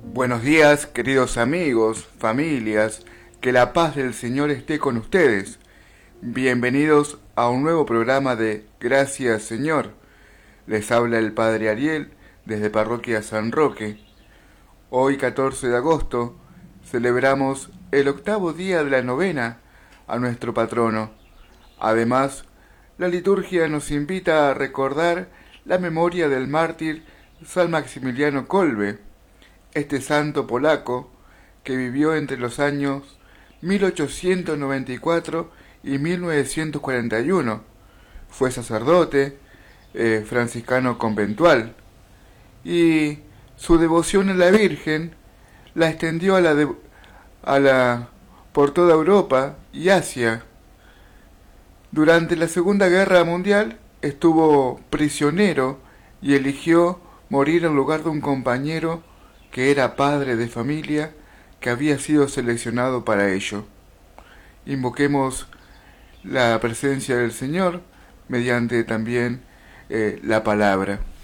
Buenos días, queridos amigos, familias, que la paz del Señor esté con ustedes. Bienvenidos a un nuevo programa de Gracias Señor. Les habla el Padre Ariel desde Parroquia San Roque. Hoy, 14 de agosto, celebramos el octavo día de la novena a nuestro patrono. Además, la liturgia nos invita a recordar la memoria del mártir San Maximiliano Kolbe, este santo polaco que vivió entre los años 1894 y 1941. Fue sacerdote, franciscano conventual, y su devoción a la Virgen la extendió por toda Europa y Asia. Durante la Segunda Guerra Mundial estuvo prisionero y eligió morir en lugar de un compañero que era padre de familia que había sido seleccionado para ello. Invoquemos la presencia del Señor mediante también la palabra.